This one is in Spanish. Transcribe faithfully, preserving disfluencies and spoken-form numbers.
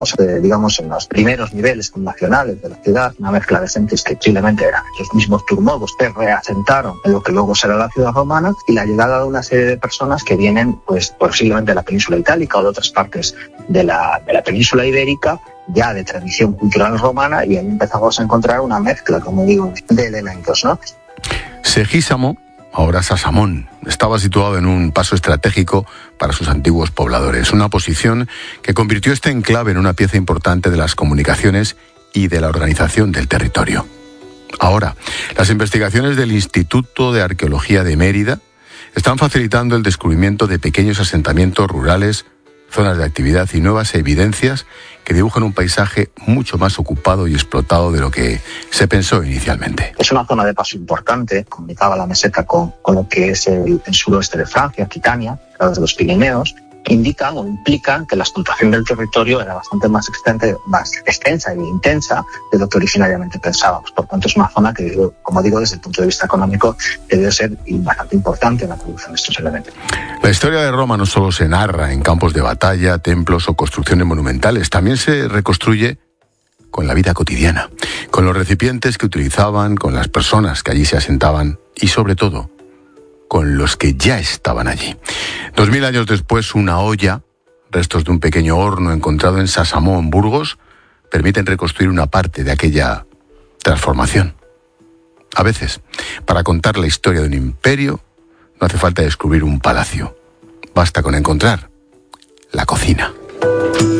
eh, digamos, en los primeros niveles fundacionales de la ciudad, una mezcla de gentes que posiblemente eran los mismos turmobos que reasentaron en lo que luego será la ciudad romana, y la llegada de una serie de personas que vienen, pues, posiblemente de la península itálica o de otras partes de la, de la península ibérica, ya de tradición cultural romana, y ahí empezamos a encontrar una mezcla, como digo, de elementos, ¿no? Segísamo, ahora Sasamón, estaba situado en un paso estratégico para sus antiguos pobladores, una posición que convirtió este enclave en una pieza importante de las comunicaciones y de la organización del territorio. Ahora, las investigaciones del Instituto de Arqueología de Mérida están facilitando el descubrimiento de pequeños asentamientos rurales, zonas de actividad y nuevas evidencias que dibujan un paisaje mucho más ocupado y explotado de lo que se pensó inicialmente. Es una zona de paso importante, comunicaba la meseta con, con lo que es el, el suroeste de Francia, Aquitania, a través de los Pirineos, que indican o implican que la explotación del territorio era bastante más extensa, más extensa e intensa de lo que originariamente pensábamos. Por tanto, es una zona que, como digo, desde el punto de vista económico, debe ser bastante importante en la producción de estos elementos. La historia de Roma no solo se narra en campos de batalla, templos o construcciones monumentales, también se reconstruye con la vida cotidiana, con los recipientes que utilizaban, con las personas que allí se asentaban y, sobre todo, con los que ya estaban allí. Dos mil años después, una olla, restos de un pequeño horno encontrado en Sasamón, Burgos, permiten reconstruir una parte de aquella transformación. A veces, para contar la historia de un imperio, no hace falta descubrir un palacio. Basta con encontrar la cocina.